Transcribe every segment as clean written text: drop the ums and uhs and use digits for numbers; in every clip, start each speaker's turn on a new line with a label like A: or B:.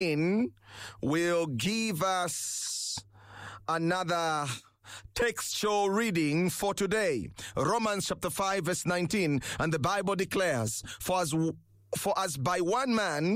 A: will give us another textual reading for today. Romans chapter 5 verse 19, and the Bible declares, for as by one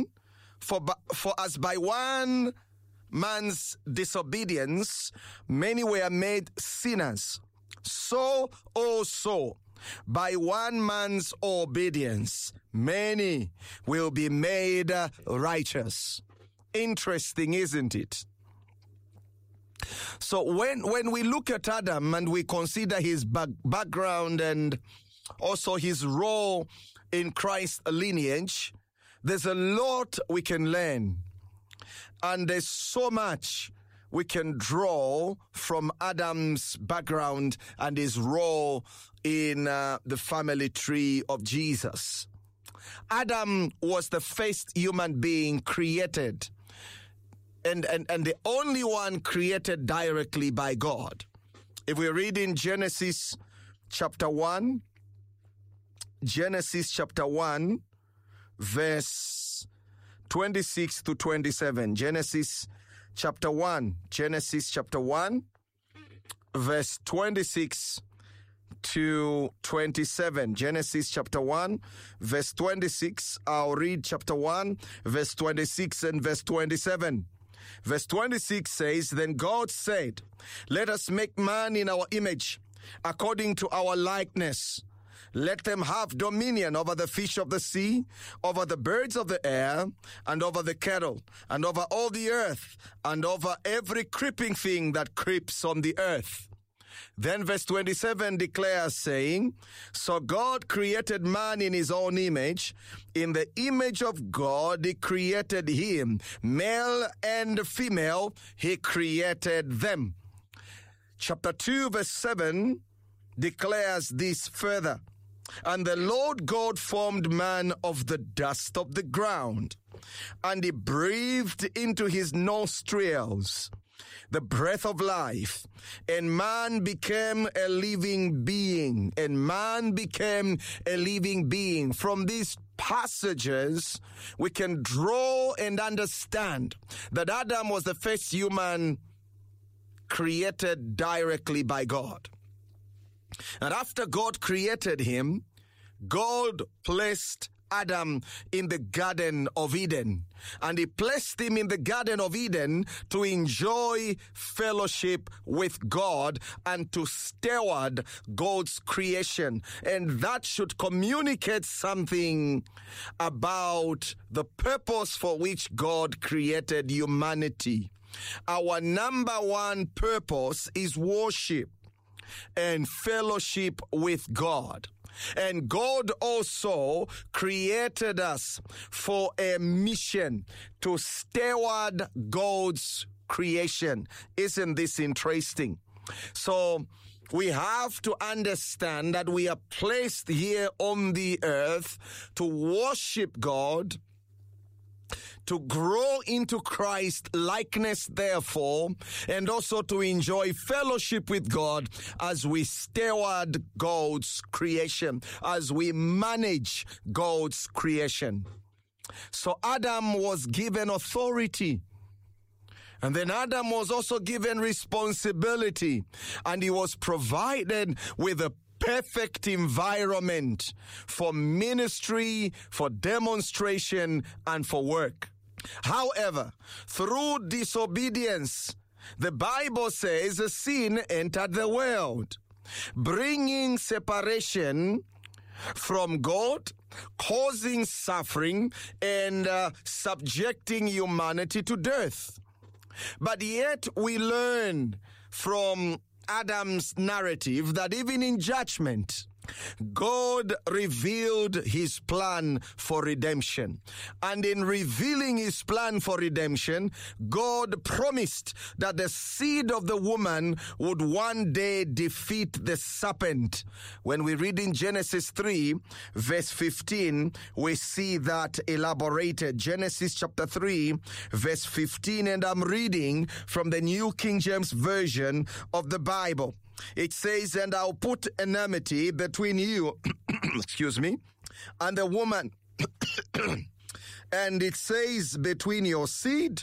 A: man's disobedience many were made sinners, so also by one man's obedience many will be made righteous. Interesting, isn't it? So when we look at Adam and we consider his background and also his role in Christ's lineage, there's a lot we can learn. And there's so much we can draw from Adam's background and his role in the family tree of Jesus. Adam was the first human being created, and the only one created directly by God. If we read in Genesis chapter 1, verse 26 to 27. Genesis chapter 1, verse 26 to 27. Genesis chapter 1, verse 26. I'll read chapter 1, verse 26 and verse 27. Verse 26 says, Then God said, Let us make man in our image, according to our likeness. Let them have dominion over the fish of the sea, over the birds of the air, and over the cattle, and over all the earth, and over every creeping thing that creeps on the earth. Then verse 27 declares, saying, So God created man in his own image. In the image of God he created him. Male and female he created them. Chapter 2 verse 7 declares this further. And the Lord God formed man of the dust of the ground, and he breathed into his nostrils the breath of life, and man became a living being. From these passages, we can draw and understand that Adam was the first human created directly by God. And after God created him, God placed Adam in the Garden of Eden. And he placed him in the Garden of Eden to enjoy fellowship with God and to steward God's creation. And that should communicate something about the purpose for which God created humanity. Our number one purpose is worship and fellowship with God. And God also created us for a mission to steward God's creation. Isn't this interesting? So we have to understand that we are placed here on the earth to worship God, to grow into Christ likeness, therefore, and also to enjoy fellowship with God as we steward God's creation, as we manage God's creation. So Adam was given authority, and then Adam was also given responsibility, and he was provided with a perfect environment for ministry, for demonstration, and for work. However, through disobedience, the Bible says sin entered the world, bringing separation from God, causing suffering, and subjecting humanity to death. But yet we learn from Adam's narrative that even in judgment, God revealed his plan for redemption. And in revealing his plan for redemption, God promised that the seed of the woman would one day defeat the serpent. When we read in Genesis 3, verse 15, we see that elaborated. Genesis chapter 3, verse 15, and I'm reading from the New King James Version of the Bible. It says, And I'll put enmity between you, and the woman, And it says between your seed